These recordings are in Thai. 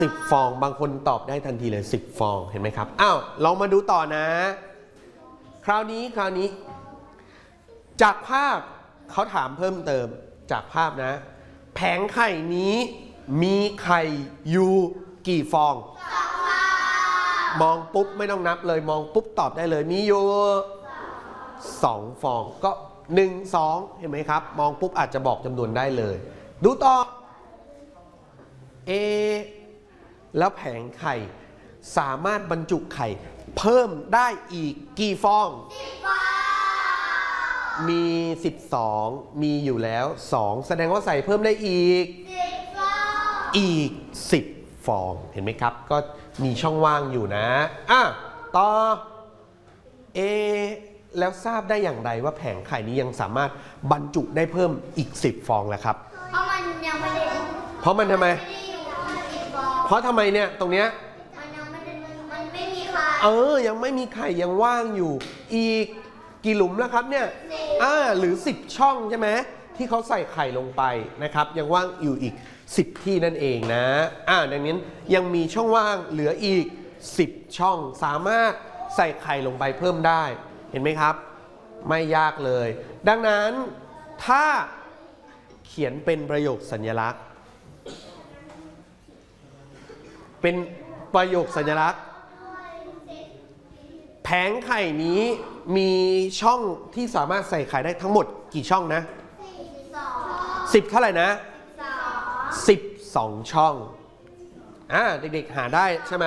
10 ฟองบางคนตอบได้ทันทีเลย10 ฟองเห็นไหมครับอ้าวลองมาดูต่อนะคราวนี้จากภาพเขาถามเพิ่มเติมจากภาพนะแผงไข่นี้มีไข่อยู่กี่ฟองมองปุ๊บไม่ต้องนับเลยมองปุ๊บตอบได้เลยมีอยู่2 ฟองก็1 2เห็นไหมครับมองปุ๊บอาจจะบอกจำนวนได้เลยดูต่อแล้วแผงไข่สามารถบรรจุไข่เพิ่มได้อีกกี่ฟองมี12มีอยู่แล้ว2แสดงว่าใส่เพิ่มได้อีก10 ฟองเห็นไหมครับก็มีช่องว่างอยู่นะต่อแล้วทราบได้อย่างไรว่าแผงไข่นี้ยังสามารถบรรจุได้เพิ่มอีก10 ฟองแล้วครับเพราะมันยังไม่ได้เพราะมันทำไมเพราะทำไมเนี่ยตรงเนี้ยมันไม่มีไข่ยังไม่มีไข่ยังว่างอยู่อีกกี่หลุมแล้วครับเนี่ยหรือ10 ช่องใช่ไหมที่เขาใส่ไข่ลงไปนะครับยังว่างอยู่อีก10 ที่นั่นเองนะดังนั้นยังมีช่องว่างเหลืออีก10 ช่องสามารถใส่ไข่ลงไปเพิ่มได้เห็นไหมครับไม่ยากเลยดังนั้นถ้าเขียนเป็นประโยคสัญลักษณ์เป็นประโยคสัญลักษณ์แผงไข่นี้มีช่องที่สามารถใส่ไข่ได้ทั้งหมดกี่ช่องนะ10เท่าไหร่นะ12 ช่องเด็กๆหาได้ใช่ไหม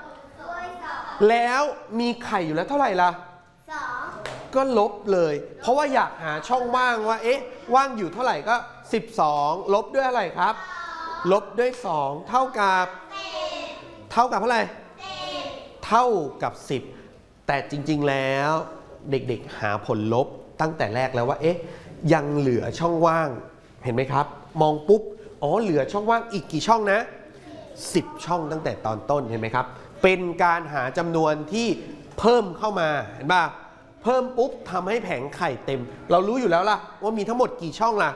แล้วมีไข่อยู่แล้วเท่าไหร่ล่ะก็ลบเลยเพราะว่าอยากหาช่องว่างว่าว่างอยู่เท่าไหร่ก็12ลบด้วยอะไรครับลบด้วย2เท่ากับเท่ากับเท่าไหร่เท่ากับ10แต่จริงๆแล้วเด็กๆหาผลลบตั้งแต่แรกแล้วว่ายังเหลือช่องว่างเห็นไหมครับมองปุ๊บเหลือช่องว่างอีกกี่ช่องนะ10 ช่องตั้งแต่ตอนต้นเห็นไหมครับเป็นการหาจำนวนที่เพิ่มเข้ามาเห็นป่ะเพิ่มปุ๊บทำให้แผงไข่เต็มเรารู้อยู่แล้วล่ะว่ามีทั้งหมดกี่ช่องล่ะ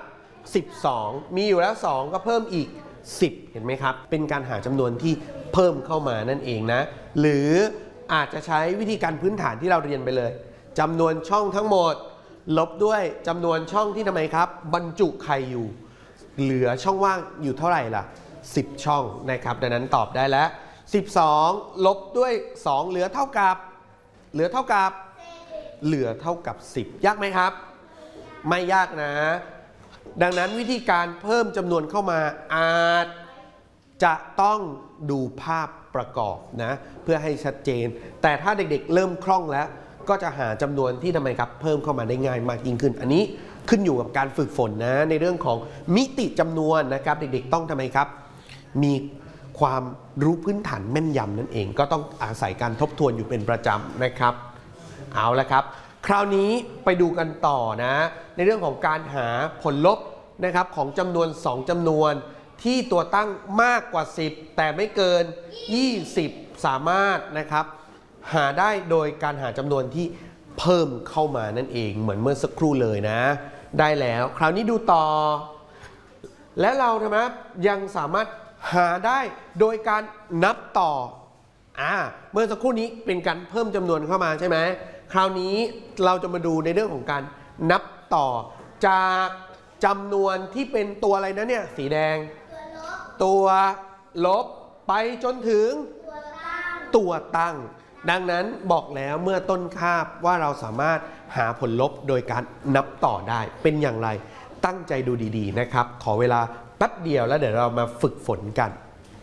12มีอยู่แล้ว2ก็เพิ่มอีก10เห็นไหมครับเป็นการหาจำนวนที่เพิ่มเข้ามานั่นเองนะหรืออาจจะใช้วิธีการพื้นฐานที่เราเรียนไปเลยจำนวนช่องทั้งหมดลบด้วยจำนวนช่องที่ทำไมครับบรรจุไข่อยู่เหลือช่องว่างอยู่เท่าไหร่ล่ะ10 ช่องนะครับดังนั้นตอบได้แล้ว12ลบด้วย2เหลือเท่ากับเหลือเท่ากับ10ยากไหมครับไม่ยากนะดังนั้นวิธีการเพิ่มจำนวนเข้ามาอาจจะต้องดูภาพประกอบนะเพื่อให้ชัดเจนแต่ถ้าเด็กๆเริ่มคล่องแล้วก็จะหาจำนวนที่ทำไมครับเพิ่มเข้ามาได้ง่ายมากยิ่งขึ้นอันนี้ขึ้นอยู่กับการฝึกฝนนะในเรื่องของมิติจำนวนนะครับเด็กๆต้องทำไมครับมีความรู้พื้นฐานแม่นยำนั่นเองก็ต้องอาศัยการทบทวนอยู่เป็นประจำนะครับเอาละครับคราวนี้ไปดูกันต่อนะในเรื่องของการหาผลลบนะครับของจำนวน2จำนวนที่ตัวตั้งมากกว่า10แต่ไม่เกิน20สามารถนะครับหาได้โดยการหาจำนวนที่เพิ่มเข้ามานั่นเองเหมือนเมื่อสักครู่เลยนะได้แล้วคราวนี้ดูต่อและเราทำไมยังสามารถหาได้โดยการนับต่อเมื่อสักครู่นี้เป็นการเพิ่มจำนวนเข้ามาใช่ไหมคราวนี้เราจะมาดูในเรื่องของการนับต่อจากจำนวนที่เป็นตัวอะไรนะเนี่ยสีแดงตัวลบไปจนถึงตัวตั้งดังนั้นบอกแล้วเมื่อต้นคาบว่าเราสามารถหาผลลบโดยการนับต่อได้เป็นอย่างไรตั้งใจดูดีๆนะครับขอเวลาแป๊บเดียวแล้วเดี๋ยวเรามาฝึกฝนกัน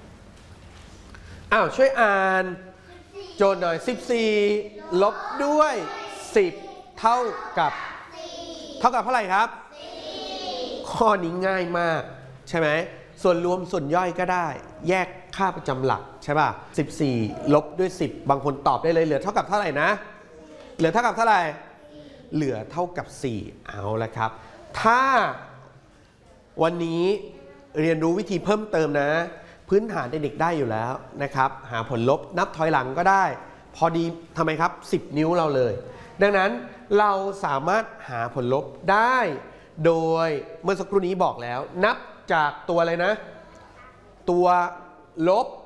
ช่วยอ่านโจทย์หน่อย14ลบด้วย10เท่ากับเท่าไหร่ครับข้อนี้ง่ายมากใช่ไหมส่วนรวมส่วนย่อยก็ได้แยกค่าประจำหลักใช่ป่ะ14ลบด้วย10บางคนตอบได้เลยเหลือเท่ากับเท่าไหร่นะเหลือเท่ากับเท่าไหร่เหลือเท่ากับ4เอาละครับถ้าวันนี้เรียนรู้วิธีเพิ่มเติมนะพื้นฐานเด็กๆได้อยู่แล้วนะครับหาผลลบนับถอยหลังก็ได้พอดีทำไมครับ10นิ้วเราเลยดังนั้นเราสามารถหาผลลบได้โดยเมื่อสักครู่นี้บอกแล้วนับจากตัวอะไรนะตัวลบ